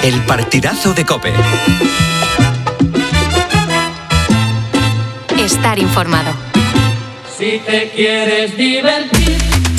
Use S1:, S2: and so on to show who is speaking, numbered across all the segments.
S1: El partidazo de COPE.
S2: Estar informado.
S3: Si te quieres divertir.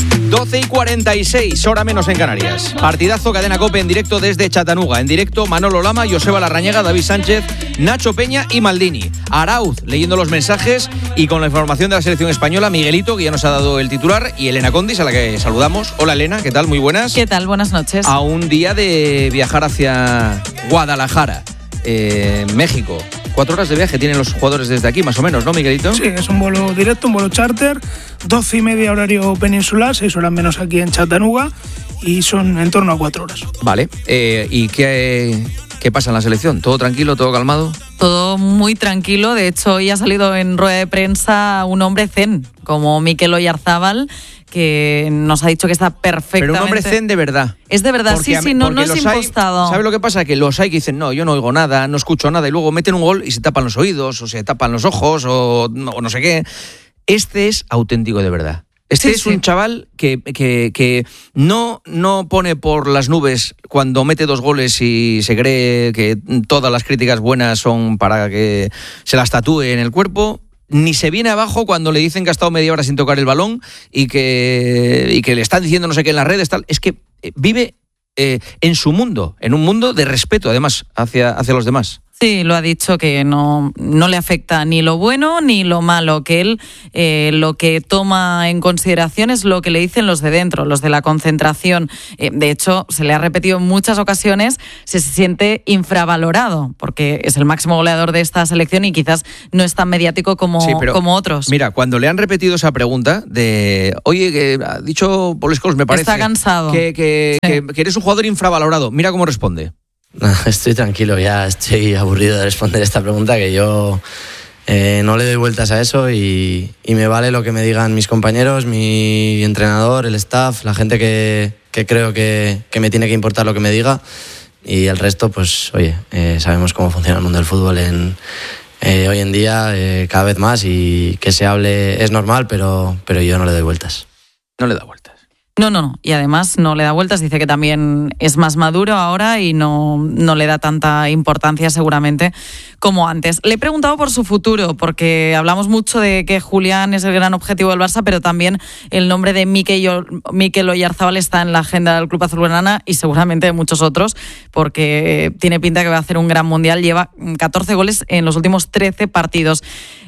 S4: 12:46, hora menos en Canarias. Partidazo, cadena COPE en directo desde Chattanooga. En directo, Manolo Lama, Joseba Larrañaga, David Sánchez, Nacho Peña y Maldini. Arauz leyendo los mensajes y con la información de la selección española, Miguelito, que ya nos ha dado el titular, y Elena Condis, a la que saludamos. Hola Elena, ¿qué tal? Muy buenas.
S5: ¿Qué tal? Buenas noches.
S4: A un día de viajar hacia Guadalajara, México. 4 horas de viaje tienen los jugadores desde aquí, más o menos, ¿no, Miguelito?
S6: Sí, es un vuelo directo, un vuelo charter, 12:30 horario peninsular, 6 horas menos aquí en Chattanooga, y son en torno a 4 horas.
S4: Vale, ¿y qué pasa en la selección? ¿Todo tranquilo, todo calmado?
S5: Todo muy tranquilo. De hecho, hoy ha salido en rueda de prensa un hombre zen, como Mikel Oyarzábal, que nos ha dicho que está perfectamente...
S4: Pero un hombre zen de verdad.
S5: Es de verdad, sí, no es impostado.
S4: ¿Sabes lo que pasa? Que los hay que dicen, no, yo no oigo nada, no escucho nada, y luego meten un gol y se tapan los oídos, o se tapan los ojos, o no sé qué. Este es auténtico de verdad. Es un chaval que no pone por las nubes cuando mete 2 goles y se cree que todas las críticas buenas son para que se las tatúe en el cuerpo, ni se viene abajo cuando le dicen que ha estado media hora sin tocar el balón y que le están diciendo no sé qué en las redes, tal. Es que vive en su mundo, en un mundo de respeto, además, hacia los demás.
S5: Sí, lo ha dicho, que no le afecta ni lo bueno ni lo malo, que él lo que toma en consideración es lo que le dicen los de dentro, los de la concentración. De hecho, se le ha repetido en muchas ocasiones, se siente infravalorado, porque es el máximo goleador de esta selección y quizás no es tan mediático como otros.
S4: Mira, cuando le han repetido esa pregunta de, oye, que ha dicho Paul Scholes, me parece...
S5: Está cansado.
S4: Que eres un jugador infravalorado. Mira cómo responde.
S7: No, estoy tranquilo, ya estoy aburrido de responder esta pregunta, que yo no le doy vueltas a eso y me vale lo que me digan mis compañeros, mi entrenador, el staff, la gente que creo que me tiene que importar lo que me diga, y el resto, pues oye, sabemos cómo funciona el mundo del fútbol hoy en día, cada vez más, y que se hable es normal, pero yo no le doy vueltas.
S4: No le da vueltas.
S5: No. Y además no le da vueltas. Dice que también es más maduro ahora y no le da tanta importancia seguramente como antes. Le he preguntado por su futuro, porque hablamos mucho de que Julián es el gran objetivo del Barça, pero también el nombre de Mikel Oyarzábal está en la agenda del Club Azulgrana y seguramente de muchos otros, porque tiene pinta que va a hacer un gran mundial. Lleva 14 goles en los últimos 13 partidos.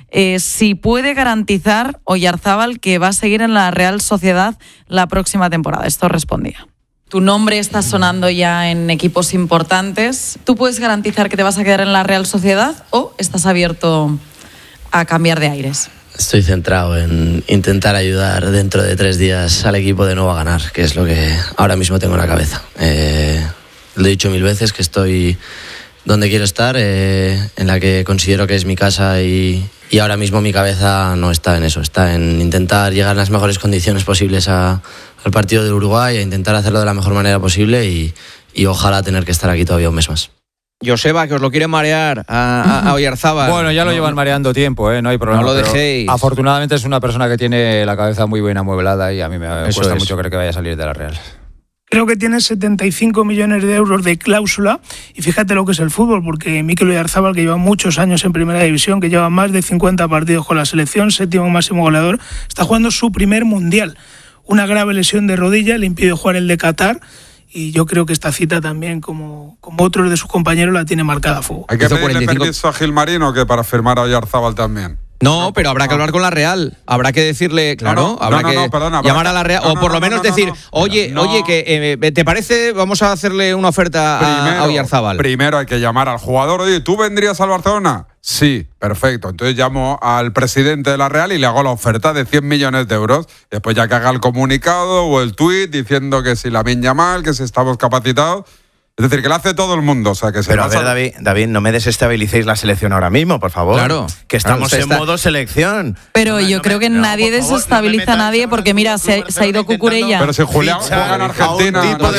S5: Si puede garantizar Oyarzábal que va a seguir en la Real Sociedad la próxima temporada. Esto respondía. Tu nombre está sonando ya en equipos importantes. ¿Tú puedes garantizar que te vas a quedar en la Real Sociedad o estás abierto a cambiar de aires?
S7: Estoy centrado en intentar ayudar dentro de 3 días al equipo de nuevo a ganar, que es lo que ahora mismo tengo en la cabeza. Lo he dicho 1000 veces, que estoy donde quiero estar, en la que considero que es mi casa, y ahora mismo mi cabeza no está en eso, está en intentar llegar en las mejores condiciones posibles al partido de Uruguay, a intentar hacerlo de la mejor manera posible y ojalá tener que estar aquí todavía un mes más.
S4: Joseba, que os lo quiere marear a Oyarzábal.
S8: Bueno, ya lo llevan mareando tiempo, no hay problema.
S4: No lo dejéis.
S8: Afortunadamente es una persona que tiene la cabeza muy bien amueblada y a mí me cuesta mucho creer que vaya a salir de la Real.
S6: Creo que tiene 75 millones de euros de cláusula, y fíjate lo que es el fútbol, porque Mikel Oyarzábal, que lleva muchos años en Primera División, que lleva más de 50 partidos con la selección, 7º máximo goleador, está jugando su primer mundial. Una grave lesión de rodilla le impide jugar el de Qatar, y yo creo que esta cita también, como otros de sus compañeros, la tiene marcada a fuego.
S9: Hay que pedirle permiso a Gilmarino que para firmar a Oyarzábal también.
S4: No, pero habrá que hablar con la Real. Habrá que decirle, claro, habrá que llamar a la Real, o por lo menos decir, oye, que ¿te parece? Vamos a hacerle una oferta a Oyarzábal.
S9: Primero hay que llamar al jugador. Oye, ¿tú vendrías al Barcelona? Sí, perfecto. Entonces llamo al presidente de la Real y le hago la oferta de 100 millones de euros. Después ya que haga el comunicado o el tuit diciendo que si Lamine Yamal, que si estamos capacitados. Es decir, que lo hace todo el mundo, o sea, que se
S10: Pero a ver, David, no me desestabilicéis la selección ahora mismo, por favor.
S4: Claro.
S10: Que estamos en modo selección.
S5: Pero yo creo que nadie desestabiliza a nadie, porque mira, se ha ido Cucurella.
S9: Pero si Julián juega en Argentina,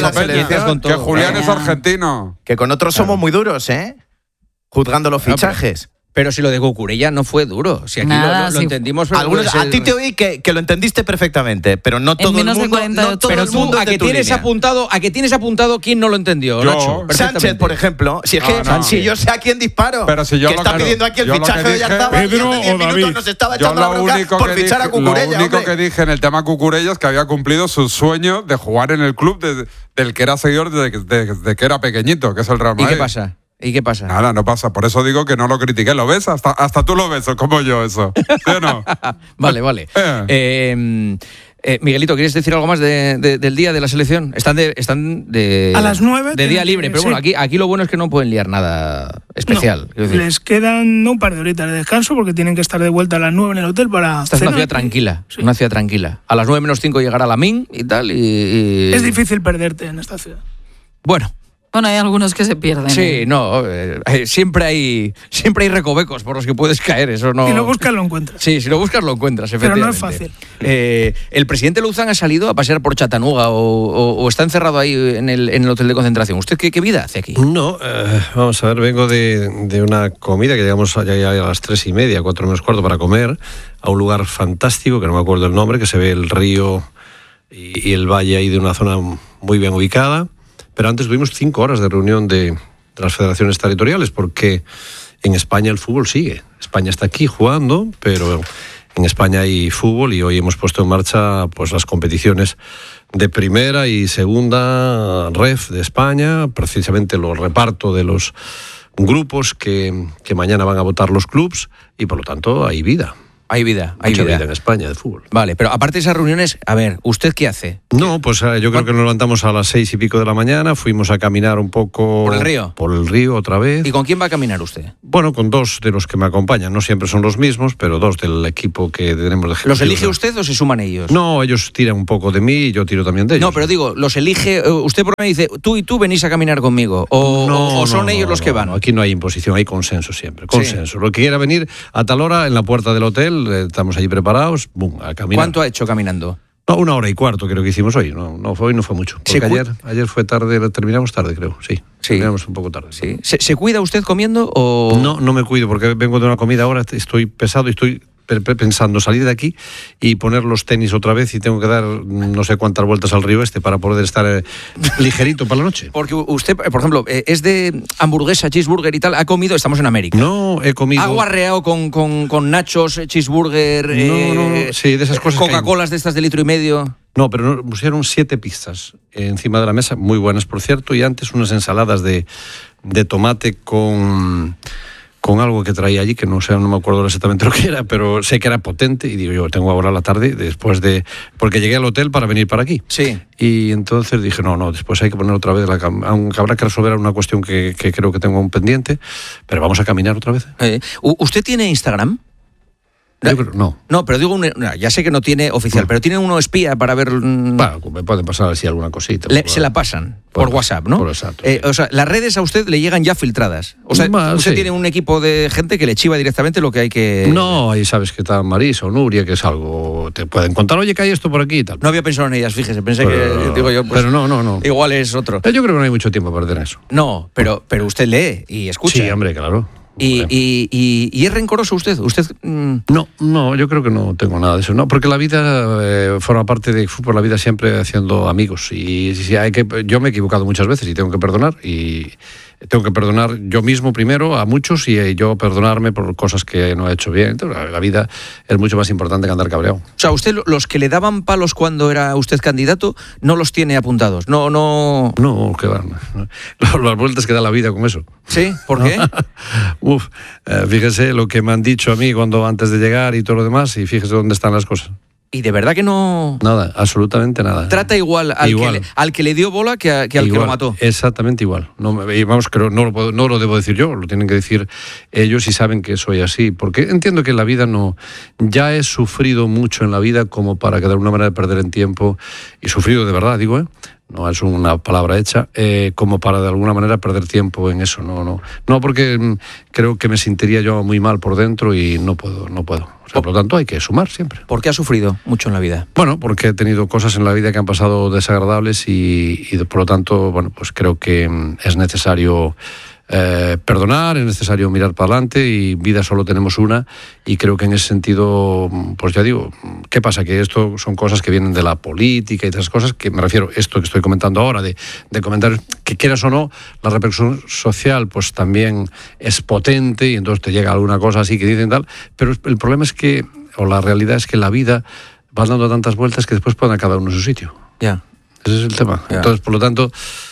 S9: que Julián es argentino.
S10: Que con otros somos muy duros, juzgando los fichajes.
S4: Pero si lo de Cucurella no fue duro. Si aquí
S5: Nada,
S4: lo entendimos. Pero
S10: Algunos, a ti te oí que lo entendiste perfectamente, pero no todo el
S5: menos de
S10: mundo.
S5: 48.
S10: No todo
S4: Pero
S10: el
S4: tú,
S10: mundo
S4: a
S10: es de
S4: que
S10: tu
S4: tienes
S10: línea.
S4: apuntado, ¿quién no lo entendió,
S9: Yo.
S4: Nacho?
S10: Sánchez,
S4: Perfectamente.
S10: por ejemplo. Si es que
S9: No.
S10: si yo sé a quién disparo.
S9: Pero si yo
S10: que
S9: lo-
S10: está
S9: claro,
S10: pidiendo aquí el
S9: yo lo
S10: fichaje
S9: que
S10: de Oyarzabal,
S1: dije-
S10: y hace
S1: Pedro
S10: 10
S1: o
S10: minutos
S1: David.
S10: nos estaba
S9: Yo
S10: echando la bronca por fichar a Cucurella.
S9: lo único
S10: hombre.
S9: que dije en el tema Cucurella es que había cumplido su sueño de jugar en el club del que era seguidor desde que era pequeñito, que es el Real
S4: ¿Y
S9: Madrid.
S4: qué pasa?
S9: Nada, no pasa. Por eso digo que no lo critiqué. ¿Lo ves? Hasta tú lo ves, como yo, eso. ¿Sí o no?
S4: Vale. Miguelito, ¿quieres decir algo más del día de la selección? Están de
S6: A las 9
S4: de día
S6: tienen
S4: libre,
S6: que-
S4: pero bueno,
S6: sí.
S4: aquí lo bueno es que no pueden liar nada especial. Quiero decir,
S6: Les quedan un par de horitas de descanso porque tienen que estar de vuelta a las 9 en el hotel para
S4: esta es una
S6: cenar.
S4: ciudad tranquila,
S6: Sí.
S4: una ciudad tranquila. A las 9 menos 5 llegará la MIN y tal, y...
S6: Es difícil perderte en esta ciudad.
S4: Bueno,
S5: Bueno, hay algunos que se pierden.
S4: sí, no, siempre hay recovecos por los que puedes caer, eso no...
S6: Si lo buscas, lo encuentras.
S4: Sí, si lo buscas lo encuentras,
S6: Pero no
S4: efectivamente.
S6: es fácil.
S4: ¿El presidente Luzán ha salido a pasear por Chattanooga o está encerrado ahí en el hotel de concentración? ¿Usted qué vida hace aquí?
S1: No, vamos a ver, vengo de una comida que llegamos allá a las 3:30, 4 menos cuarto para comer, a un lugar fantástico, que no me acuerdo el nombre, que se ve el río y el valle ahí de una zona muy bien ubicada. Pero antes tuvimos 5 horas de reunión de las federaciones territoriales, porque en España el fútbol sigue. España está aquí jugando, pero en España hay fútbol y hoy hemos puesto en marcha pues las competiciones de primera y segunda ref de España, precisamente los reparto de los grupos que mañana van a votar los clubs y por lo tanto hay vida.
S4: Hay vida, hay
S1: Mucha
S4: vida.
S1: vida en España de fútbol.
S4: Vale, pero aparte de esas reuniones, a ver, ¿usted qué hace?
S1: No, pues yo creo que nos levantamos a las 6 y pico de la mañana, fuimos a caminar un poco...
S4: ¿Por el río?
S1: Por el río otra vez.
S4: ¿Y con quién va a caminar usted?
S1: Bueno, con 2 de los que me acompañan, no siempre son los mismos, pero 2 del equipo que tenemos de
S4: ¿Los
S1: ejecutivos.
S4: elige usted o se suman ellos?
S1: No, ellos tiran un poco de mí y yo tiro también de ellos.
S4: No, pero digo, los elige, usted por mí dice, tú y tú venís a caminar conmigo, o son ellos los que van.
S1: No, aquí no hay imposición, hay consenso siempre, consenso. Lo que quiera venir a tal hora en la puerta del hotel, estamos allí preparados, boom, a caminar.
S4: ¿Cuánto ha hecho caminando?
S1: No, 1 hora y cuarto creo que hicimos hoy, hoy no fue mucho.
S4: ¿Se
S1: Porque ayer fue tarde, terminamos tarde creo, sí. Terminamos un poco tarde.
S4: Sí. ¿Se cuida usted comiendo o...?
S1: No me cuido porque vengo de una comida ahora, estoy pesado y estoy pensando salir de aquí y poner los tenis otra vez y tengo que dar no sé cuántas vueltas al río para poder estar ligerito para la noche.
S4: Porque usted, por ejemplo, es de hamburguesa, cheeseburger y tal, ha comido, estamos en América.
S1: No, he comido...
S4: ¿Ha guarreado con nachos, cheeseburger,
S1: No, sí, de esas cosas que hay.
S4: Coca-Colas de estas de 1,5 litros?
S1: No, pero nos pusieron 7 pizzas encima de la mesa, muy buenas por cierto, y antes unas ensaladas de tomate con algo que traía allí, que no me acuerdo exactamente lo que era, pero sé que era potente, y digo yo, tengo ahora la tarde, porque llegué al hotel para venir para aquí.
S4: Sí.
S1: Y entonces dije, no, después hay que poner otra vez, aunque habrá que resolver una cuestión que creo que tengo un pendiente, pero vamos a caminar otra vez.
S4: ¿Usted tiene Instagram?
S1: Yo creo, no.
S4: No, pero digo, ya sé que no tiene oficial, pero tiene uno espía para ver...
S1: Bueno, me pueden pasar así alguna cosita.
S4: Se la pasan por WhatsApp, ¿no?
S1: Por exacto.
S4: O sea, las redes a usted le llegan ya filtradas. O sea, usted tiene un equipo de gente que le chiva directamente lo que hay que...
S1: No, ahí sabes que está Marisa o Nuria, que es algo... Te pueden contar, oye, que hay esto por aquí y tal.
S4: No había pensado en ellas, fíjese. Pensé que, digo yo, pues...
S1: Pero no.
S4: Igual es otro.
S1: Yo creo que no hay mucho tiempo para perder eso.
S4: No, pero usted lee y escucha.
S1: Sí, hombre, claro.
S4: ¿Y es rencoroso usted?
S1: No, yo creo que no tengo nada de eso. No, porque la vida forma parte de fútbol, la vida siempre haciendo amigos. Y yo me he equivocado muchas veces y tengo que perdonar. Y tengo que perdonar yo mismo primero a muchos y yo perdonarme por cosas que no he hecho bien. Entonces, la vida es mucho más importante que andar cabreado.
S4: O sea, usted los que le daban palos cuando era usted candidato no los tiene apuntados. No,
S1: que van. Las vueltas que da la vida con eso.
S4: ¿Sí? ¿Por qué?
S1: Fíjese lo que me han dicho a mí antes de llegar y todo lo demás, y fíjese dónde están las cosas.
S4: Y de verdad que no...
S1: Nada, absolutamente nada.
S4: Trata igual al que le dio bola que al que lo mató.
S1: Exactamente igual. No lo debo decir yo, lo tienen que decir ellos y saben que soy así. Porque entiendo que en la vida ya he sufrido mucho en la vida como para que de alguna manera perder en tiempo, y sufrido de verdad, digo, no es una palabra hecha, como para de alguna manera perder tiempo en eso. No, porque creo que me sentiría yo muy mal por dentro y no puedo. O sea, por lo tanto, hay que sumar siempre.
S4: ¿Por qué ha sufrido mucho en la vida?
S1: Bueno, porque he tenido cosas en la vida que han pasado desagradables y por lo tanto, bueno, pues creo que es necesario perdonar, es necesario mirar para adelante y vida solo tenemos una, y creo que en ese sentido, pues ya digo, ¿qué pasa? Que esto son cosas que vienen de la política y de esas cosas, que me refiero, esto que estoy comentando ahora, de comentarios, que quieras o no, la repercusión social pues también es potente y entonces te llega alguna cosa así que dicen tal, pero el problema es que, o la realidad es que la vida va dando tantas vueltas que después pueden cada uno en su sitio.
S4: Ya.
S1: Ese es el tema. Entonces, por lo tanto,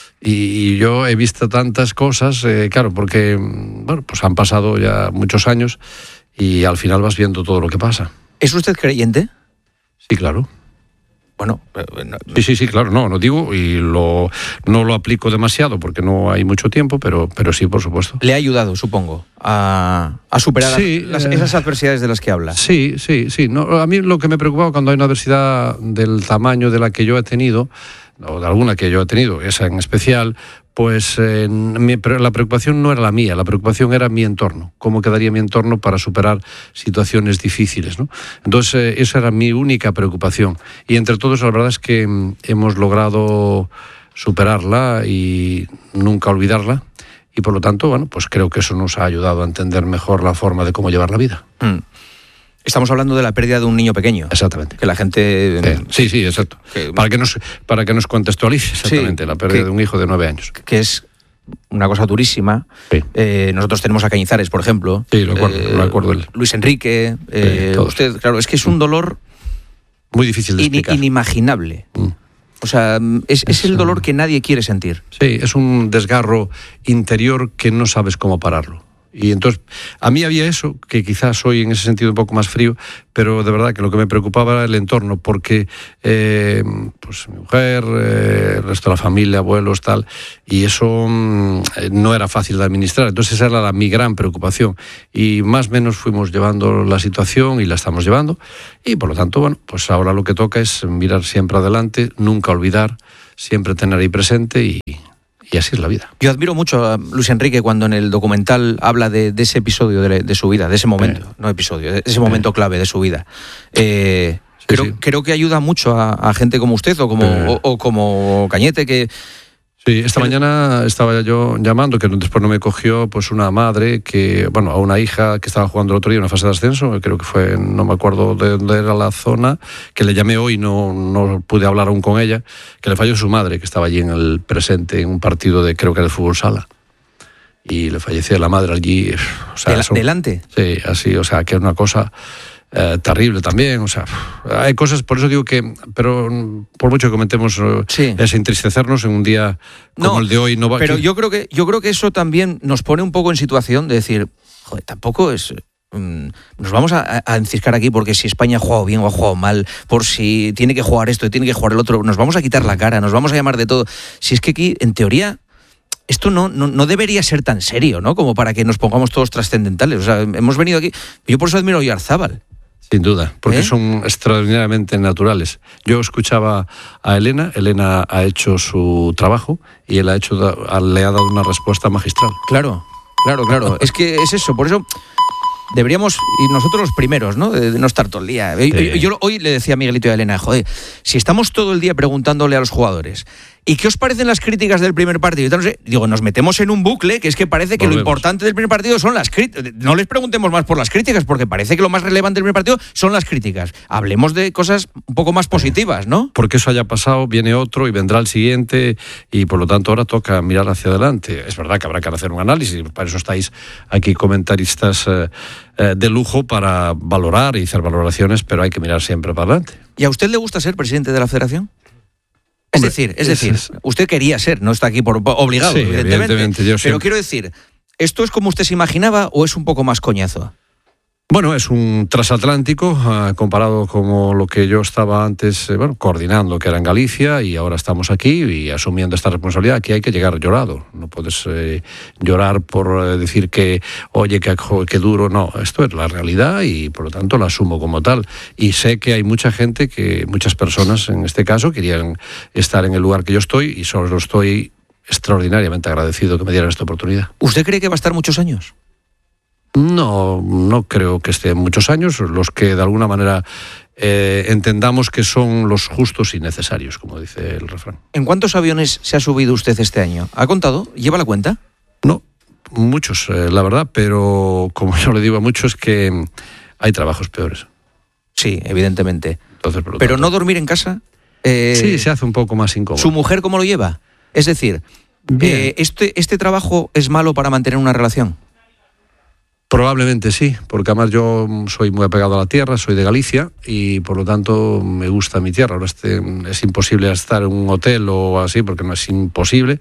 S1: y yo he visto tantas cosas, claro, porque bueno, pues han pasado ya muchos años y al final vas viendo todo lo que pasa.
S4: ¿Es usted creyente?
S1: Sí, claro.
S4: Bueno,
S1: sí, claro, no digo y no lo aplico demasiado porque no hay mucho tiempo, pero sí, por supuesto.
S4: ¿Le ha ayudado, supongo, a superar esas adversidades de las que habla?
S1: Sí. No, a mí lo que me preocupaba cuando hay una adversidad del tamaño de la que yo he tenido, o de alguna que yo he tenido, esa en especial, pues la preocupación no era la mía, la preocupación era mi entorno, cómo quedaría mi entorno para superar situaciones difíciles, ¿no? Entonces esa era mi única preocupación, y entre todos la verdad es que hemos logrado superarla y nunca olvidarla, y por lo tanto, bueno, pues creo que eso nos ha ayudado a entender mejor la forma de cómo llevar la vida.
S4: Estamos hablando de la pérdida de un niño pequeño.
S1: Exactamente.
S4: Que la gente...
S1: Sí, exacto. Para que nos contextualice exactamente, la pérdida de un hijo de 9 años.
S4: Que es una cosa durísima.
S1: Sí.
S4: Nosotros tenemos a Cañizares, por ejemplo.
S1: Sí, lo acuerdo él.
S4: Luis Enrique. Usted, claro, es que es un dolor...
S1: Muy difícil de explicar.
S4: Inimaginable. O sea, es el dolor que nadie quiere sentir.
S1: Sí, es un desgarro interior que no sabes cómo pararlo. Y entonces, a mí había eso, que quizás soy en ese sentido un poco más frío, pero de verdad que lo que me preocupaba era el entorno, porque pues mi mujer, el resto de la familia, abuelos, tal, y eso no era fácil de administrar. Entonces esa era mi gran preocupación. Y más o menos fuimos llevando la situación y la estamos llevando. Y por lo tanto, bueno, pues ahora lo que toca es mirar siempre adelante, nunca olvidar, siempre tener ahí presente y así es la vida.
S4: Yo admiro mucho a Luis Enrique cuando en el documental habla de ese episodio de su vida, de ese momento, no episodio, de ese momento clave de su vida. Creo que ayuda mucho a gente como usted o como Cañete, que...
S1: Sí, esta mañana estaba yo llamando, que después no me cogió, pues una madre a una hija que estaba jugando el otro día en una fase de ascenso, creo que fue, no me acuerdo de dónde era la zona, que le llamé hoy, no pude hablar aún con ella, que le falló su madre, que estaba allí en el presente, en un partido creo que era de fútbol sala. Y le fallecía la madre allí. O sea,
S4: ¿Delante?
S1: Sí, así, o sea, que era una cosa... terrible también, o sea, hay cosas, por eso digo que, pero por mucho que comentemos, es entristecernos en un día como el de hoy. No va,
S4: pero yo creo que eso también nos pone un poco en situación de decir, joder, tampoco es... nos vamos a enciscar aquí porque si España ha jugado bien o ha jugado mal, por si tiene que jugar esto y tiene que jugar el otro, nos vamos a quitar la cara, nos vamos a llamar de todo. Si es que aquí, en teoría... Esto no debería ser tan serio, ¿no? Como para que nos pongamos todos trascendentales. O sea, hemos venido aquí... Yo por eso admiro a Oyarzábal.
S1: Sin duda, porque son extraordinariamente naturales. Yo escuchaba a Elena ha hecho su trabajo y él le ha dado una respuesta magistral.
S4: Claro. Es que es eso, por eso... Deberíamos ir nosotros los primeros, ¿no? De no estar todo el día. Yo hoy le decía a Miguelito y a Elena, joder, si estamos todo el día preguntándole a los jugadores, ¿y qué os parecen las críticas del primer partido? Y tal, no sé, digo, nos metemos en un bucle que es que parece que lo importante del primer partido son las críticas. No les preguntemos más por las críticas, porque parece que lo más relevante del primer partido son las críticas. Hablemos de cosas un poco más positivas, ¿no?
S1: Porque eso haya pasado, viene otro y vendrá el siguiente, y por lo tanto ahora toca mirar hacia adelante. Es verdad que habrá que hacer un análisis, para eso estáis aquí comentaristas de lujo, para valorar y hacer valoraciones, pero hay que mirar siempre para adelante.
S4: ¿Y a usted le gusta ser presidente de la Federación? Es decir, usted quería ser, no está aquí por obligado,
S1: sí,
S4: evidentemente. Pero quiero decir, ¿esto es como usted se imaginaba o es un poco más coñazo?
S1: Bueno, es un transatlántico comparado con lo que yo estaba antes coordinando, que era en Galicia, y ahora estamos aquí y asumiendo esta responsabilidad. Aquí hay que llegar llorado. No puedes llorar por decir que, oye, que duro. No, esto es la realidad y por lo tanto la asumo como tal. Y sé que hay muchas personas en este caso querían estar en el lugar que yo estoy, y solo estoy extraordinariamente agradecido que me dieran esta oportunidad.
S4: ¿Usted cree que va a estar muchos años?
S1: No creo que esté muchos años, los que de alguna manera entendamos que son los justos y necesarios, como dice el refrán.
S4: ¿En cuántos aviones se ha subido usted este año? ¿Ha contado? ¿Lleva la cuenta?
S1: No, Muchos, la verdad, pero como yo le digo a muchos, que hay trabajos peores.
S4: Sí, evidentemente.
S1: Entonces,
S4: pero no dormir en casa.
S1: Sí, se hace un poco más incómodo.
S4: ¿Su mujer cómo lo lleva? Es decir, ¿este trabajo es malo para mantener una relación?
S1: Probablemente sí, porque además yo soy muy apegado a la tierra, soy de Galicia y por lo tanto me gusta mi tierra. Ahora es imposible estar en un hotel o así, porque no es imposible,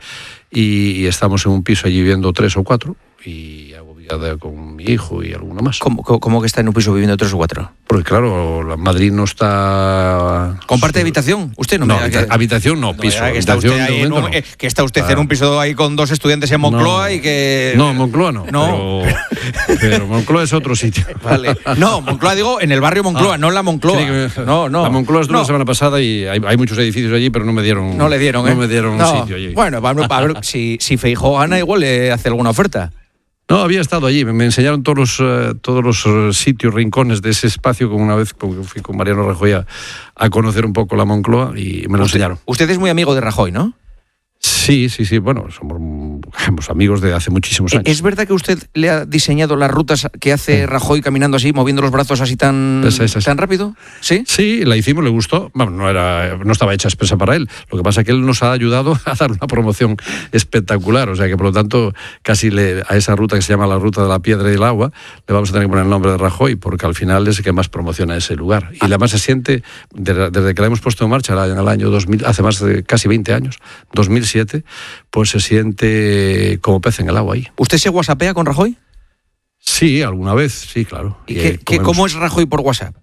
S1: y estamos en un piso allí viviendo 3 o 4 y agobiada con mi hijo y alguno más.
S4: ¿Cómo que está en un piso viviendo 3 o 4?
S1: Porque claro, Madrid no está...
S4: ¿Comparte habitación? Usted no,
S1: habitación no, piso.
S4: Que está usted, ahí que está usted en un piso ahí con 2 estudiantes en Moncloa y que...
S1: No, Moncloa no. Pero Moncloa es otro sitio.
S4: Vale. No, Moncloa digo en el barrio Moncloa, no en la Moncloa.
S1: No. La Moncloa estuve la semana pasada y hay muchos edificios allí, pero no me dieron...
S4: No le dieron,
S1: No me dieron un sitio allí.
S4: Bueno, a ver, si Feijóo gana, igual le hace alguna oferta.
S1: No, había estado allí, me enseñaron todos los sitios, rincones de ese espacio, como una vez fui con Mariano Rajoy a conocer un poco la Moncloa y me lo enseñaron.
S4: Usted es muy amigo de Rajoy, ¿no?
S1: Sí, bueno, somos amigos de hace muchísimos años.
S4: ¿Es verdad que usted le ha diseñado las rutas que hace Rajoy caminando así, moviendo los brazos así tan rápido? ¿Sí?
S1: Sí, la hicimos, le gustó. Bueno, no estaba hecha expresa para él. Lo que pasa es que él nos ha ayudado a dar una promoción espectacular. O sea que, por lo tanto, casi a esa ruta que se llama la Ruta de la Piedra y el Agua, le vamos a tener que poner el nombre de Rajoy, porque al final es el que más promociona ese lugar. Y además se siente, desde que la hemos puesto en marcha en el año 2000, hace más de casi 20 años, 2007, pues se siente como pez en el agua ahí.
S4: ¿Usted se whatsappea con Rajoy?
S1: Sí, alguna vez, sí, claro.
S4: ¿Y cómo es Rajoy por WhatsApp?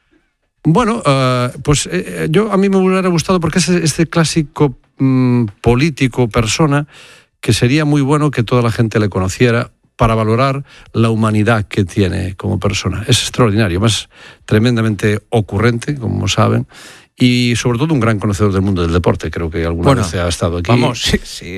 S1: Bueno, pues a mí me hubiera gustado, porque es este clásico político, persona, que sería muy bueno que toda la gente le conociera para valorar la humanidad que tiene como persona. Es extraordinario, más tremendamente ocurrente, como saben, y sobre todo un gran conocedor del mundo del deporte. Creo que alguna vez ha estado aquí.
S4: Vamos, sí.